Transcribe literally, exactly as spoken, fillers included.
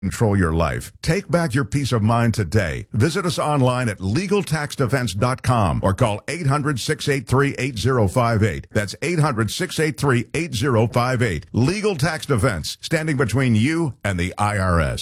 Control your life. Take back your peace of mind today. Visit us online at legal tax defense dot com or call eight hundred, six eight three, eight zero five eight. That's eight hundred, six eight three, eight zero five eight. Legal Tax Defense, standing between you and the I R S.